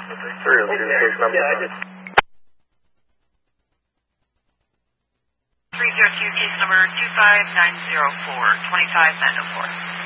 case number. Yeah, I just... 302, case number 25904, 25904.